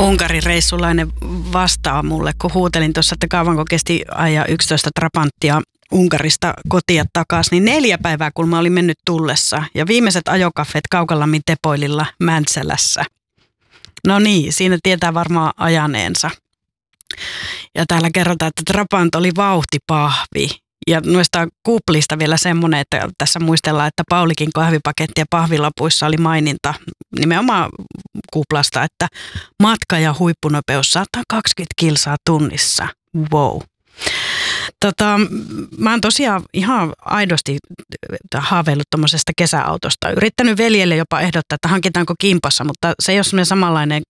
Unkarin reissulainen vastaa mulle, kun huutelin tuossa, että kauanko kesti ajaa 11 trapanttia Unkarista kotia takaisin, niin 4 päivää, kun mä olin mennyt tullessa. Ja viimeiset ajokaffeet Kaukalammin Tepoililla Mäntsälässä. No niin, siinä tietää varmaan ajaneensa. Ja täällä kerrotaan, että Trabant oli vauhtipahvi. Ja noista kuplista vielä semmoinen, että tässä muistellaan, että Paulikin kahvipaketti ja pahvilapuissa oli maininta nimenomaan kuplasta, että matka- ja huippunopeus 120 kilsaa tunnissa. Wow. Mä oon tosiaan ihan aidosti haaveillut tuommoisesta kesäautosta. Yrittänyt veljelle jopa ehdottaa, että hankitaanko kimpassa, mutta se ei ole semmoinen samanlainen